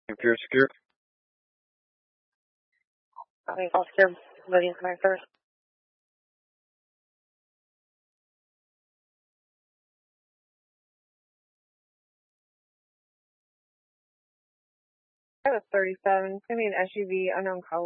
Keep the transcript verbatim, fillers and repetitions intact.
Imperial Secure. Okay, Officer William Smith first. I was thirty-seven. It's going to be an S U V, unknown color.